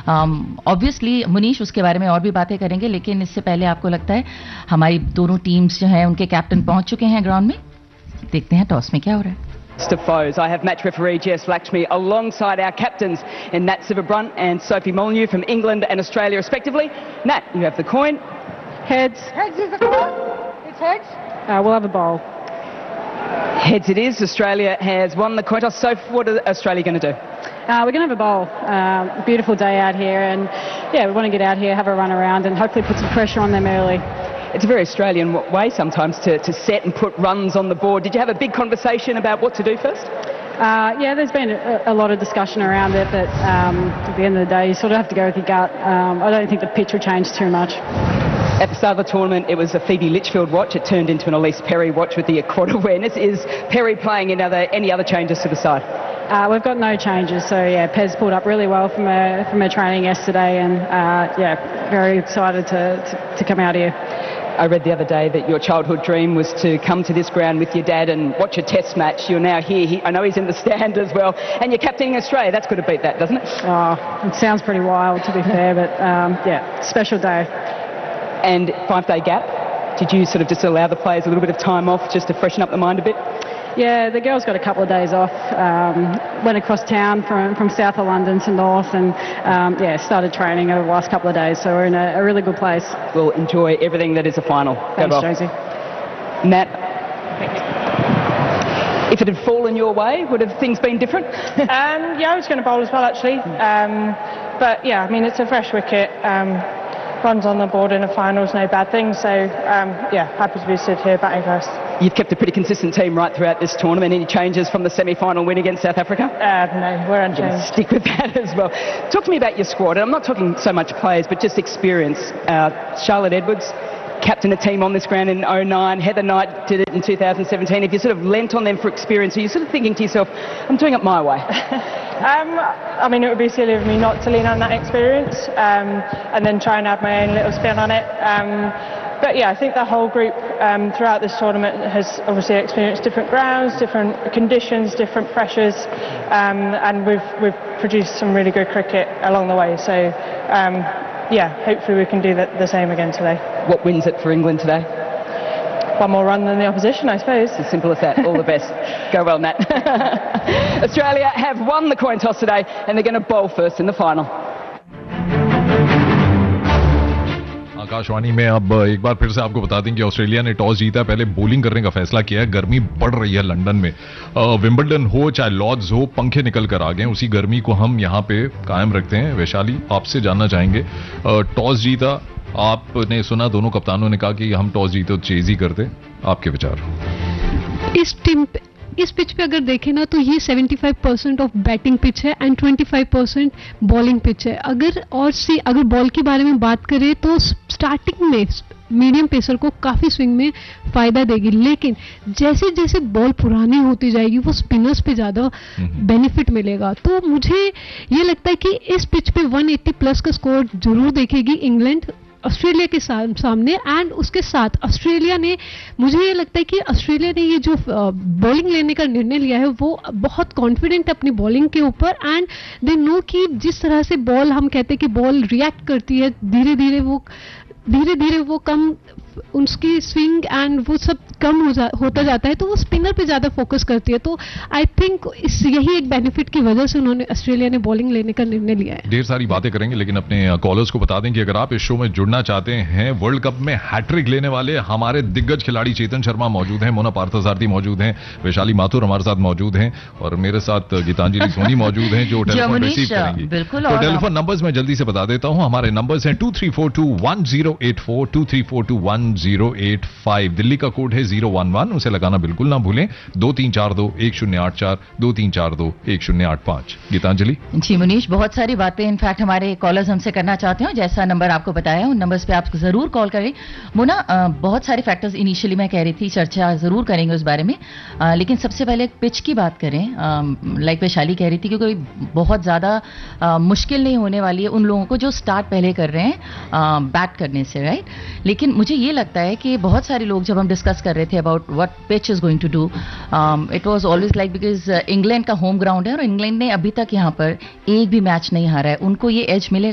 Obviously Munish उसके बारे में और भी बातें करेंगे, लेकिन इससे पहले आपको लगता है हमारी दोनों टीम्स जो हैं उनके कैप्टन पहुंच चुके हैं ग्राउंड में? देखते हैं टॉस में क्या हो रहा है. Of foes. I have match referee Jess Lakshmi alongside our captains in Nat Sivabrunt and Sophie Molyneux from England and Australia respectively. Nat, you have the coin. Heads. Heads is the coin. It's heads. We'll have a bowl. Heads it is. Australia has won the coin toss. So what is Australia going to do? We're going to have a bowl. Beautiful day out here, and yeah, we want to get out here, have a run around, and hopefully put some pressure on them early. It's a very Australian way sometimes to set and put runs on the board. Did you have a big conversation about what to do first? Yeah, there's been a lot of discussion around it, but at the end of the day, you sort of have to go with your gut. I don't think the pitch will change too much. At the start of the tournament, it was a Phoebe Litchfield watch. It turned into an Elise Perry watch with the quad awareness. Is Perry playing any other changes to the side? We've got no changes, so yeah, Pez pulled up really well from her training yesterday, and yeah, very excited to come out here. I read the other day that your childhood dream was to come to this ground with your dad and watch a test match. You're now here. I know he's in the stand as well. And you're captaining Australia. That's got to beat that, doesn't it? Oh, it sounds pretty wild, to be fair, but yeah, special day. And 5-day gap. Did you sort of just allow the players a little bit of time off just to freshen up the mind a bit? Yeah, the girls got a couple of days off. Went across town from south of London to north, and yeah, started training over the last couple of days. So we're in a really good place. We'll enjoy everything that is a final. Thanks, Josie. Nat, if it had fallen your way, would have things been different? Yeah, I was going to bowl as well, actually. But yeah, I mean, it's a fresh wicket. Runs on the board in a final is no bad thing. So yeah, happy to be stood here batting first. You've kept a pretty consistent team right throughout this tournament. Any changes from the semi-final win against South Africa? No, we're unchanged. Stick with that as well. Talk to me about your squad. And I'm not talking so much players, but just experience. Charlotte Edwards, captain a team on this ground in 2009. Heather Knight did it in 2017. If you sort of lent on them for experience, are you sort of thinking to yourself, I'm doing it my way? I mean, it would be silly of me not to lean on that experience and then try and add my own little spin on it. But yeah, I think the whole group throughout this tournament has obviously experienced different grounds, different conditions, different pressures, and we've produced some really good cricket along the way. So yeah, hopefully we can do the same again today. What wins it for England today? One more run than the opposition, I suppose. As simple as that. All the best. Go well, Nat. Australia have won the coin toss today, and they're going to bowl first in the final. Akashvani में अब एक बार फिर से आपको बता दें कि Australia ने टॉस जीता, पहले बॉलिंग करने का फैसला किया है. गर्मी बढ़ रही है लंदन में. विंबलडन हो चाहे लॉर्ड्स हो, पंखे निकल कर आ गए. उसी गर्मी को हम यहां पे कायम रखते हैं. वैशाली, आपसे जानना चाहेंगे, टॉस जीता, आपने सुना दोनों कप्तानों ने कहा कि हम टॉस जीते तो चेज ही करते. आपके विचार? इस पिच पे अगर देखें ना तो ये 75% ऑफ बैटिंग पिच है एंड 25% बॉलिंग पिच है. अगर बॉल के बारे में बात करें तो स्टार्टिंग में मीडियम पेसर को काफी स्विंग में फायदा देगी, लेकिन जैसे जैसे बॉल पुरानी होती जाएगी वो स्पिनर्स पे ज्यादा बेनिफिट मिलेगा. तो मुझे ये लगता है कि इस पिच पे 180 प्लस का स्कोर जरूर देखेगी इंग्लैंड ऑस्ट्रेलिया के सामने. एंड उसके साथ ऑस्ट्रेलिया ने, मुझे ये लगता है कि ऑस्ट्रेलिया ने ये जो बॉलिंग लेने का निर्णय लिया है वो बहुत कॉन्फिडेंट अपनी बॉलिंग के ऊपर. एंड दे नो कि जिस तरह से बॉल, हम कहते हैं कि बॉल रिएक्ट करती है धीरे धीरे वो कम, उसकी स्विंग एंड वो सब कम होता जाता है, तो वो स्पिनर पे ज्यादा फोकस करती है. तो आई थिंक यही एक बेनिफिट की वजह से उन्होंने, ऑस्ट्रेलिया ने बॉलिंग लेने का निर्णय लिया है. ढेर सारी बातें करेंगे, लेकिन अपने कॉलर्स को बता दें कि अगर आप इस शो में जुड़ना चाहते हैं, वर्ल्ड कप में हैट्रिक लेने वाले हमारे दिग्गज खिलाड़ी चेतन शर्मा मौजूद हैं, मोना पार्थसारथी मौजूद हैं, वैशाली माथुर हमारे साथ मौजूद हैं, और मेरे साथ गीतांजलि सोनी मौजूद हैं जो टेलीफोन रिसीव करेंगी. तो टेलीफोन नंबर्स मैं जल्दी से बता देता हूं. हमारे नंबर्स हैं 23421084, 23421085. दिल्ली का कोड है 011, उसे लगाना बिल्कुल ना भूलें. 23421084, 23421085. गीतांजलि जी. मुनीश, बहुत सारी बातें इनफैक्ट हमारे कॉलर्स हमसे करना चाहते हो. जैसा नंबर आपको बताया उन नंबर्स पे आप जरूर कॉल करें. मुना, बहुत सारे फैक्टर्स इनिशियली मैं कह रही थी, चर्चा जरूर करेंगे उस बारे में, लेकिन सबसे पहले पिच की बात करें. लाइक वैशाली कह रही थी कि कोई बहुत ज्यादा मुश्किल नहीं होने वाली है उन लोगों को जो स्टार्ट पहले कर रहे हैं बैट करने से, राइट. लेकिन मुझे ये लगता है कि बहुत सारे लोग, जब हम डिस्कस कर रहे थे about what pitch is going to do, it was always like, because England का होम ग्राउंड है और इंग्लैंड ने अभी तक यहाँ पर एक भी मैच नहीं हारा है, उनको ये एज मिलेगा.